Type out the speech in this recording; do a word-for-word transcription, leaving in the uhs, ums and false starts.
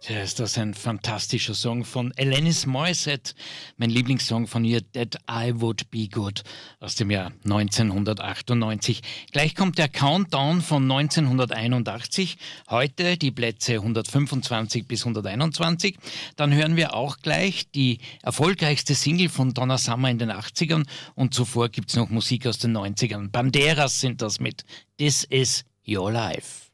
Ja, ist das ein fantastischer Song von Alanis Morissette, mein Lieblingssong von ihr, That I Would Be Good, aus dem Jahr neunzehnhundertachtundneunzig. Gleich kommt der Countdown von neunzehnhunderteinundachtzig, heute die Plätze hundertfünfundzwanzig bis hunderteinundzwanzig. Dann hören wir auch gleich die erfolgreichste Single von Donna Summer in den achtzigern und zuvor gibt's noch Musik aus den neunzigern. Banderas sind das mit This Is Your Life.